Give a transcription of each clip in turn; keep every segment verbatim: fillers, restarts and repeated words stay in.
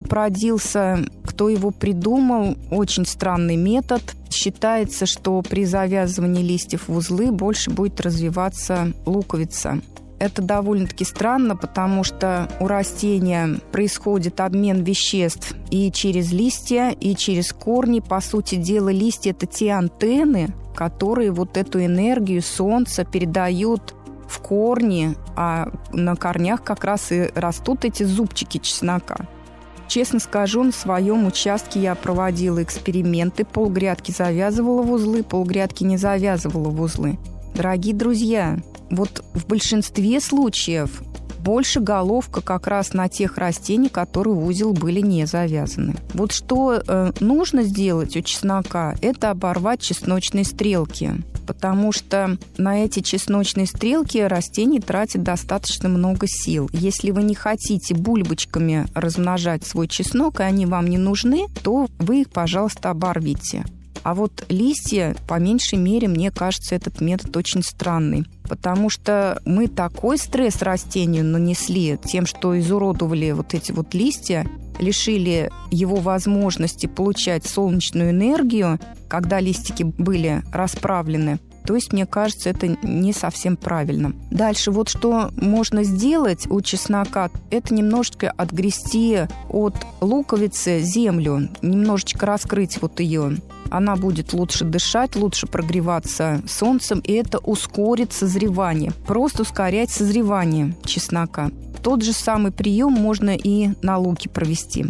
продился, кто его придумал, очень странный метод. Считается, что при завязывании листьев в узлы больше будет развиваться луковица. Это довольно-таки странно, потому что у растения происходит обмен веществ и через листья, и через корни. По сути дела, листья – это те антенны, которые вот эту энергию солнца передают в корни, а на корнях как раз и растут эти зубчики чеснока. Честно скажу, на своем участке я проводила эксперименты. Полгрядки завязывала в узлы, полгрядки не завязывала в узлы. Дорогие друзья, вот в большинстве случаев больше головка как раз на тех растениях, которые в узел были не завязаны. Вот что э, нужно сделать у чеснока, это оборвать чесночные стрелки, потому что на эти чесночные стрелки растения тратят достаточно много сил. Если вы не хотите бульбочками размножать свой чеснок, и они вам не нужны, то вы их, пожалуйста, оборвите. А вот листья, по меньшей мере, мне кажется, этот метод очень странный. Потому что мы такой стресс растению нанесли тем, что изуродовали вот эти вот листья, лишили его возможности получать солнечную энергию, когда листики были расправлены. То есть, мне кажется, это не совсем правильно. Дальше, вот что можно сделать у чеснока, это немножечко отгрести от луковицы землю, немножечко раскрыть вот ее. Она будет лучше дышать, лучше прогреваться солнцем, и это ускорит созревание. Просто ускорять созревание чеснока. Тот же самый прием можно и на луке провести.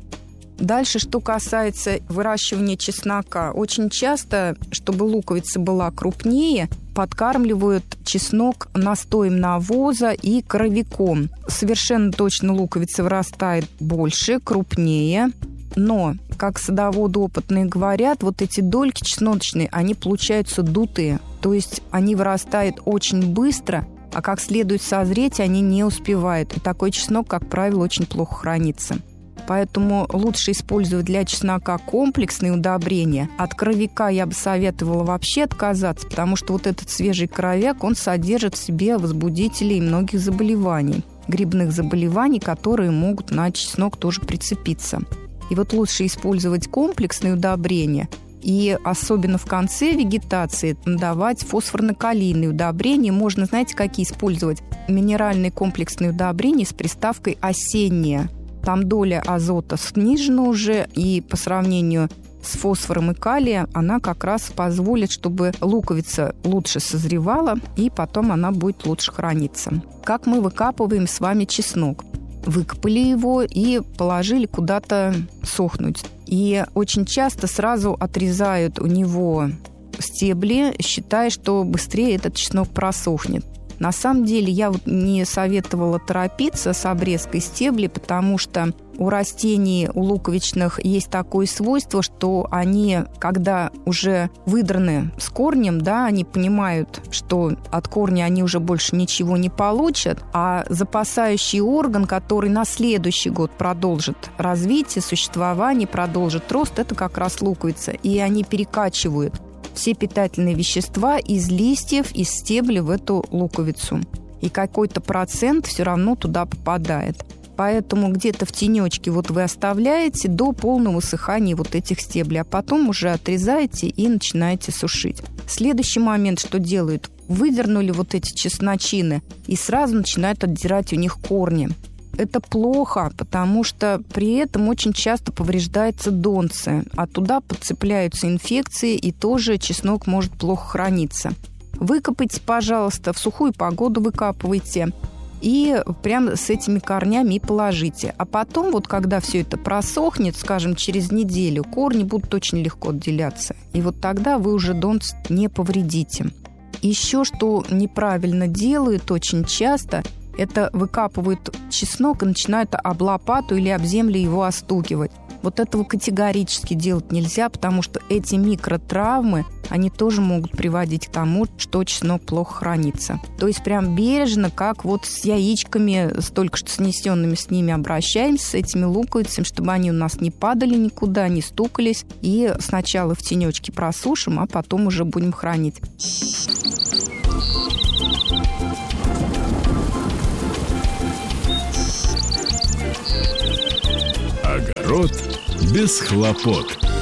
Дальше, что касается выращивания чеснока. Очень часто, чтобы луковица была крупнее, подкармливают чеснок настоем навоза и коровиком. Совершенно точно луковица вырастает больше, крупнее. Но, как садоводы опытные говорят, вот эти дольки чесночные, они получаются дутые. То есть они вырастают очень быстро, а как следует созреть, они не успевают. И такой чеснок, как правило, очень плохо хранится. Поэтому лучше использовать для чеснока комплексные удобрения. От коровика я бы советовала вообще отказаться, потому что вот этот свежий коровяк, он содержит в себе возбудители многих заболеваний, грибных заболеваний, которые могут на чеснок тоже прицепиться. И вот лучше использовать комплексные удобрения и особенно в конце вегетации давать фосфорно-калийные удобрения. Можно, знаете, какие использовать? Минеральные комплексные удобрения с приставкой «осеннее». Там доля азота снижена уже, и по сравнению с фосфором и калием она как раз позволит, чтобы луковица лучше созревала, и потом она будет лучше храниться. Как мы выкапываем с вами чеснок? Выкопали его и положили куда-то сохнуть. И очень часто сразу отрезают у него стебли, считая, что быстрее этот чеснок просохнет. На самом деле я вот не советовала торопиться с обрезкой стеблей, потому что у растений, у луковичных есть такое свойство, что они, когда уже выдраны с корнем, да, они понимают, что от корня они уже больше ничего не получат, а запасающий орган, который на следующий год продолжит развитие, существование, продолжит рост, это как раз луковица. И они перекачивают все питательные вещества из листьев, из стебля в эту луковицу. И какой-то процент все равно туда попадает. Поэтому где-то в тенечке вот вы оставляете до полного высыхания вот этих стеблей, а потом уже отрезаете и начинаете сушить. Следующий момент, что делают? Выдернули вот эти чесночины и сразу начинают отдирать у них корни. Это плохо, потому что при этом очень часто повреждается донце, а туда подцепляются инфекции, и тоже чеснок может плохо храниться. Выкопайте, пожалуйста, в сухую погоду выкапывайте и прям с этими корнями и положите. А потом, вот когда все это просохнет, скажем, через неделю, корни будут очень легко отделяться. И вот тогда вы уже донц не повредите. Еще что неправильно делают очень часто – это выкапывают чеснок и начинают об лопату или об землю его остугивать. Вот этого категорически делать нельзя, потому что эти микротравмы, они тоже могут приводить к тому, что чеснок плохо хранится. То есть прям бережно, как вот с яичками, с только что снесенными, с ними обращаемся, с этими луковицами, чтобы они у нас не падали никуда, не стукались. И сначала в тенечке просушим, а потом уже будем хранить. Огород без хлопот.